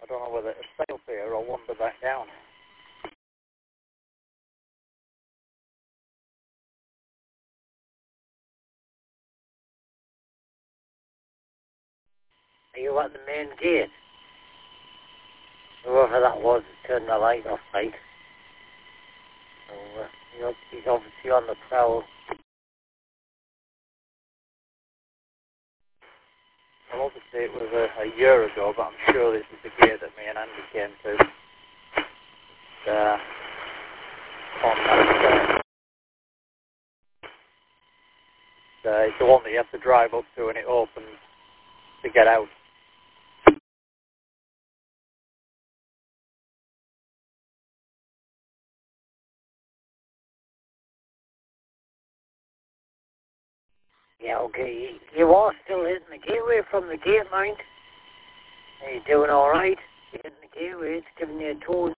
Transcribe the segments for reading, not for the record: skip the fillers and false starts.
I don't know whether to stay up here or wander back down. Are you at the main gate? Whoever that was turned the light off, mate. So, he's obviously on the prowl. Well, obviously it was a year ago, but I'm sure this is the gate that me and Andy came to. On that, it's the one that you have to drive up to and it opens to get out. Yeah, okay. You are still hitting the gateway from the gate, mind. Are you doing alright? You're hitting the gateway, it's giving you a tone.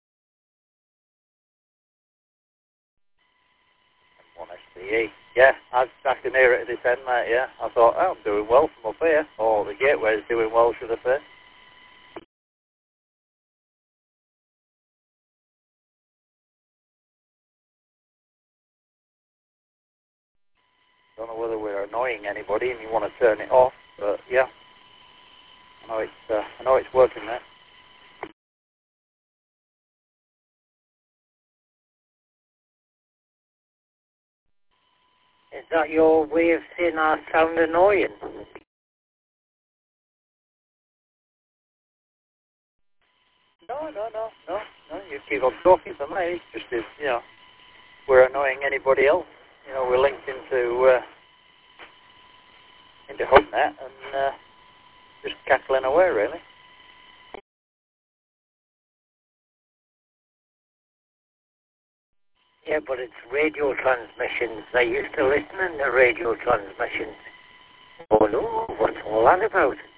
1SDE. Yeah, I can hear it at this end, mate, yeah. I thought, oh, I'm doing well from up here. Or the gateway's doing well, should I say. Don't know whether we're annoying anybody and you want to turn it off, but yeah. I know it's working there. Is that your way of saying I sound annoying? No. You keep on talking to me. It's just as, we're annoying anybody else. We're linked into HubNet and just cackling away, really. Yeah, but it's radio transmissions. I used to listen to radio transmissions. Oh no, what's all that about?